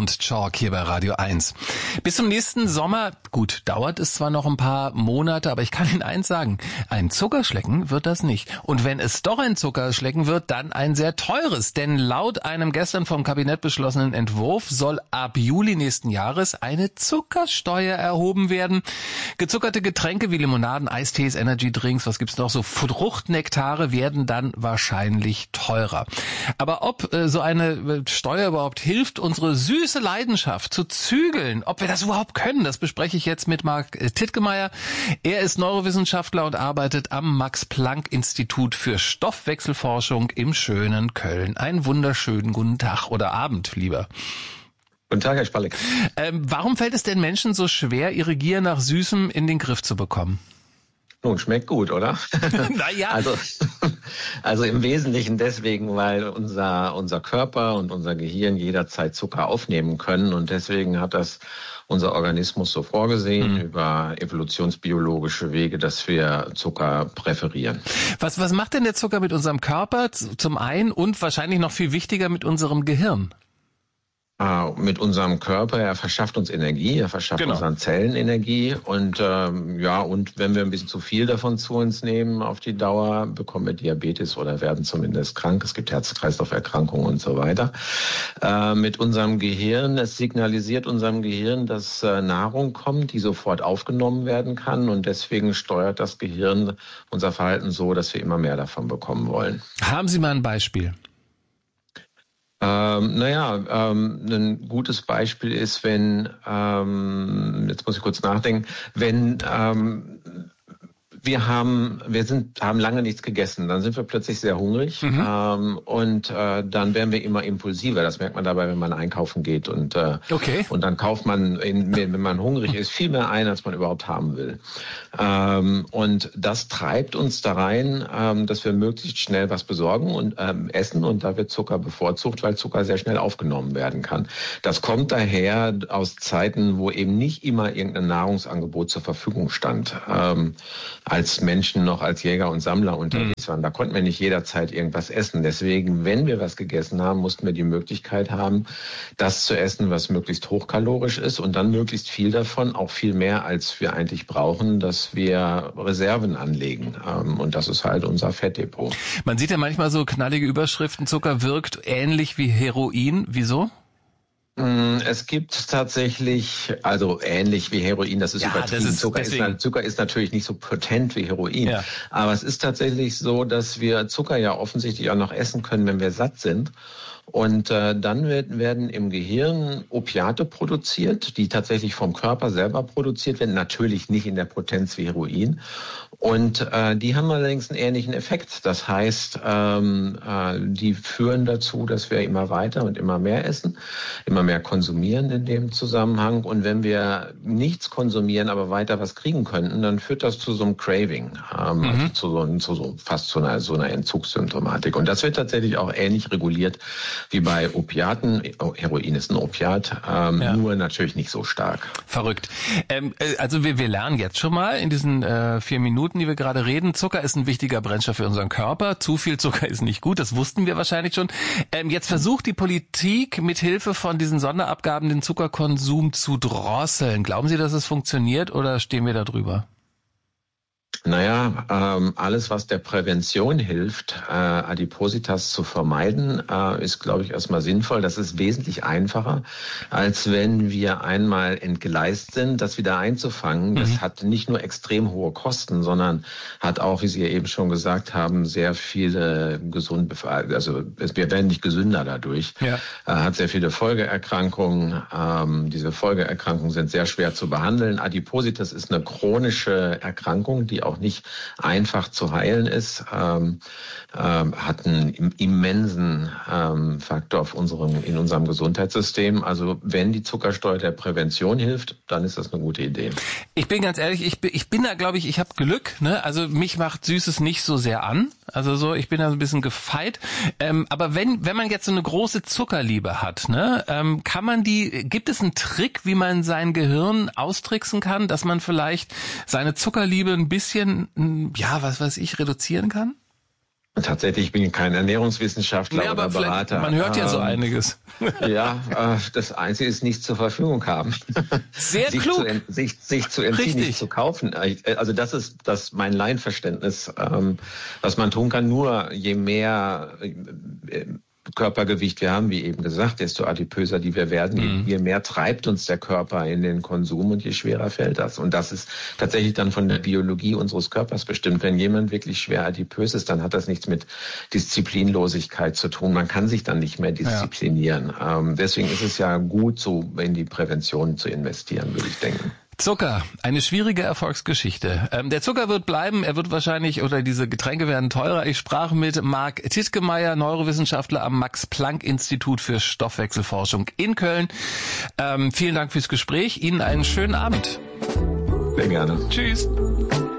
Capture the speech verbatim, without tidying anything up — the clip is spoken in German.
und Chalk hier bei Radio eins. Bis zum nächsten Sommer, gut, dauert es zwar noch ein paar Monate, aber ich kann Ihnen eins sagen, ein Zuckerschlecken wird das nicht. Und wenn es doch ein Zuckerschlecken wird, dann ein sehr teures. Denn laut einem gestern vom Kabinett beschlossenen Entwurf soll ab Juli nächsten Jahres eine Zuckersteuer erhoben werden. Gezuckerte Getränke wie Limonaden, Eistees, Energydrinks, was gibt's noch, so Fruchtnektare werden dann wahrscheinlich teurer. Aber ob äh, so eine Steuer überhaupt hilft, unsere süße Leidenschaft zu zügeln, ob wir das überhaupt können, das bespreche ich jetzt mit Marc Tittgemeier. Er ist Neurowissenschaftler und arbeitet am Max-Planck-Institut für Stoffwechselforschung im schönen Köln. Einen wunderschönen guten Tag oder Abend, lieber. Guten Tag, Herr Spalleck. Ähm, warum fällt es den Menschen so schwer, ihre Gier nach Süßem in den Griff zu bekommen? Nun, schmeckt gut, oder? Naja. Also, also im Wesentlichen deswegen, weil unser, unser Körper und unser Gehirn jederzeit Zucker aufnehmen können. Und deswegen hat das unser Organismus so vorgesehen, mhm. über evolutionsbiologische Wege, dass wir Zucker präferieren. Was, was macht denn der Zucker mit unserem Körper zum einen und wahrscheinlich noch viel wichtiger mit unserem Gehirn? Mit unserem Körper, er verschafft uns Energie, er verschafft genau. unseren Zellen Energie und ähm, ja, und wenn wir ein bisschen zu viel davon zu uns nehmen auf die Dauer, bekommen wir Diabetes oder werden zumindest krank. Es gibt Herz-Kreislauf-Erkrankungen und so weiter. Äh, mit unserem Gehirn, es signalisiert unserem Gehirn, dass äh, Nahrung kommt, die sofort aufgenommen werden kann und deswegen steuert das Gehirn unser Verhalten so, dass wir immer mehr davon bekommen wollen. Haben Sie mal ein Beispiel? Ähm, naja, ähm, ein gutes Beispiel ist, wenn, ähm, jetzt muss ich kurz nachdenken, wenn ähm, wir haben, wir sind, haben lange nichts gegessen, dann sind wir plötzlich sehr hungrig mhm. ähm, und äh, dann werden wir immer impulsiver. Das merkt man dabei, wenn man einkaufen geht und äh, okay. und dann kauft man, in, wenn man hungrig ist, viel mehr ein, als man überhaupt haben will. Ähm, und das treibt uns da rein, ähm, dass wir möglichst schnell was besorgen und ähm, essen und da wird Zucker bevorzugt, weil Zucker sehr schnell aufgenommen werden kann. Das kommt daher aus Zeiten, wo eben nicht immer irgendein Nahrungsangebot zur Verfügung stand. Ähm, als Menschen noch als Jäger und Sammler unterwegs waren. Da konnten wir nicht jederzeit irgendwas essen. Deswegen, wenn wir was gegessen haben, mussten wir die Möglichkeit haben, das zu essen, was möglichst hochkalorisch ist und dann möglichst viel davon, auch viel mehr, als wir eigentlich brauchen, dass wir Reserven anlegen. Und das ist halt unser Fettdepot. Man sieht ja manchmal so knallige Überschriften, Zucker wirkt ähnlich wie Heroin. Wieso? Es gibt tatsächlich, also ähnlich wie Heroin, das ist ja, übertrieben. Das ist, Zucker, ist, Zucker ist natürlich nicht so potent wie Heroin. Ja. Aber es ist tatsächlich so, dass wir Zucker ja offensichtlich auch noch essen können, wenn wir satt sind. Und äh, dann wird, werden im Gehirn Opiate produziert, die tatsächlich vom Körper selber produziert werden, natürlich nicht in der Potenz wie Heroin. Und äh, die haben allerdings einen ähnlichen Effekt. Das heißt, ähm, äh, die führen dazu, dass wir immer weiter und immer mehr essen, immer mehr konsumieren in dem Zusammenhang. Und wenn wir nichts konsumieren, aber weiter was kriegen könnten, dann führt das zu so einem Craving, ähm, mhm. also zu so, zu so fast zu einer, so einer Entzugssymptomatik. Und das wird tatsächlich auch ähnlich reguliert wie bei Opiaten. Heroin ist ein Opiat, ähm, ja. nur natürlich nicht so stark. Verrückt. Ähm, also wir, wir lernen jetzt schon mal in diesen äh, vier Minuten, die wir gerade reden, Zucker ist ein wichtiger Brennstoff für unseren Körper. Zu viel Zucker ist nicht gut, das wussten wir wahrscheinlich schon. Ähm, jetzt versucht die Politik mit Hilfe von diesen Sonderabgaben den Zuckerkonsum zu drosseln. Glauben Sie, dass es funktioniert oder stehen wir da drüber? Naja, ähm, alles, was der Prävention hilft, äh, Adipositas zu vermeiden, äh, ist, glaube ich, erstmal sinnvoll. Das ist wesentlich einfacher, als wenn wir einmal entgleist sind, das wieder einzufangen. Das mhm. hat nicht nur extrem hohe Kosten, sondern hat auch, wie Sie ja eben schon gesagt haben, sehr viele gesunde, also wir werden nicht gesünder dadurch. Ja. Äh, hat sehr viele Folgeerkrankungen. Ähm, diese Folgeerkrankungen sind sehr schwer zu behandeln. Adipositas ist eine chronische Erkrankung, die auch nicht einfach zu heilen ist, ähm, ähm, hat einen immensen ähm, Faktor auf unserem, in unserem Gesundheitssystem. Also wenn die Zuckersteuer der Prävention hilft, dann ist das eine gute Idee. Ich bin ganz ehrlich, ich bin, ich bin da, glaube ich, ich habe Glück. Ne? Also mich macht Süßes nicht so sehr an. Also so, ich bin da so ein bisschen gefeit. Ähm, aber wenn wenn man jetzt so eine große Zuckerliebe hat, ne, ähm, kann man die, gibt es einen Trick, wie man sein Gehirn austricksen kann, dass man vielleicht seine Zuckerliebe ein bisschen, ja, was weiß ich, reduzieren kann? Und tatsächlich, ich bin kein Ernährungswissenschaftler nee, oder Berater. Man hört ja ähm, so einiges. Ja, äh, das Einzige ist, nichts zur Verfügung haben. Sehr sich klug. Zu, sich, sich zu entziehen, Richtig. nicht zu kaufen. Also das ist das mein Laienverständnis, ähm, was man tun kann. Nur je mehr äh, Körpergewicht wir haben, wie eben gesagt, desto adipöser die wir werden, mhm. je mehr treibt uns der Körper in den Konsum und je schwerer fällt das. Und das ist tatsächlich dann von der Biologie unseres Körpers bestimmt. Wenn jemand wirklich schwer adipös ist, dann hat das nichts mit Disziplinlosigkeit zu tun. Man kann sich dann nicht mehr disziplinieren. Ja. Ähm, deswegen ist es ja gut, so in die Prävention zu investieren, würde ich denken. Zucker, eine schwierige Erfolgsgeschichte. Ähm, der Zucker wird bleiben, er wird wahrscheinlich, oder diese Getränke werden teurer. Ich sprach mit Marc Tittgemeier, Neurowissenschaftler am Max-Planck-Institut für Stoffwechselforschung in Köln. Ähm, vielen Dank fürs Gespräch. Ihnen einen schönen Abend. Sehr gerne. Tschüss.